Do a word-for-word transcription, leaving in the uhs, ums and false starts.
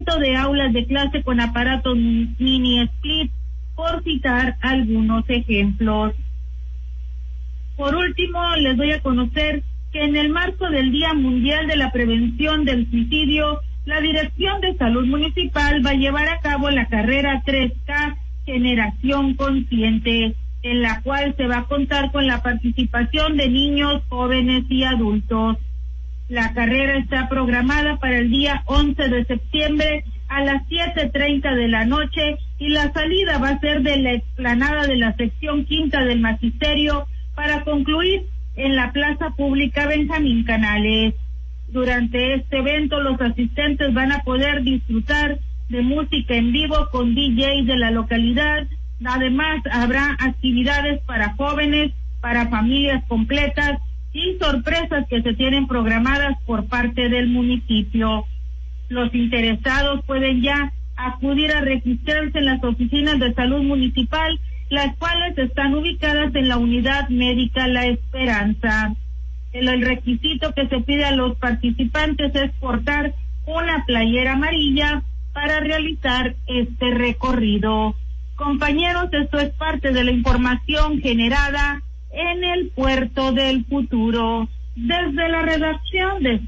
mantenimiento de aulas de clase con aparatos mini split, por citar algunos ejemplos. Por último, les doy a conocer que en el marco del Día Mundial de la Prevención del Suicidio, la Dirección de Salud Municipal va a llevar a cabo la carrera tres K Generación Consciente, en la cual se va a contar con la participación de niños, jóvenes y adultos. La carrera está programada para el día once de septiembre a las siete treinta de la noche y la salida va a ser de la explanada de la sección quinta del Magisterio para concluir en la Plaza Pública Benjamín Canales. Durante este evento los asistentes van a poder disfrutar de música en vivo con D Js de la localidad. Además habrá actividades para jóvenes, para familias completas y sorpresas que se tienen programadas por parte del municipio. Los interesados pueden ya acudir a registrarse en las oficinas de salud municipal, las cuales están ubicadas en la unidad médica La Esperanza. El, el requisito que se pide a los participantes es portar una playera amarilla para realizar este recorrido. Compañeros, esto es parte de la información generada en el Puerto del Futuro. Desde la redacción de